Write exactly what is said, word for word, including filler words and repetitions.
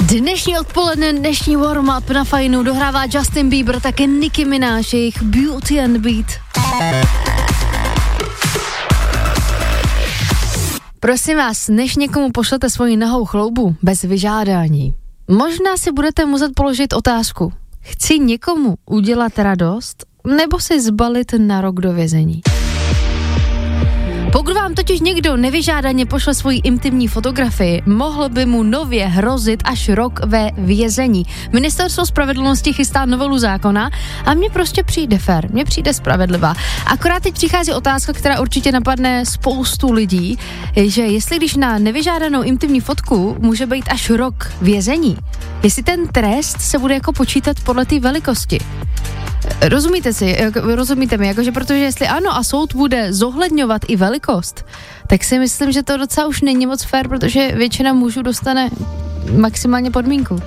Dnešní odpoledne, dnešní warm-up na Fajnu dohrává Justin Bieber, také Nicki Minaj, jejich Beauty and the Beat. Prosím vás, než někomu pošlete svoji nahou chloubu bez vyžádání, možná si budete muset položit otázku. Chci někomu udělat radost, nebo si zbalit na rok do vězení? Pokud vám totiž někdo nevyžádaně pošle svoji intimní fotografii, mohl by mu nově hrozit až rok ve vězení. Ministerstvo spravedlnosti chystá novelu zákona a mně prostě přijde fér, mně přijde spravedlivá. Akorát teď přichází otázka, která určitě napadne spoustu lidí, že jestli když na nevyžádanou intimní fotku může být až rok vězení, jestli ten trest se bude jako počítat podle té velikosti. Rozumíte si, jako, rozumíte mi, jakože protože jestli ano a soud bude zohledňovat i velikost, tak si myslím, že to docela už není moc fér, protože většina mužů dostane maximálně podmínku.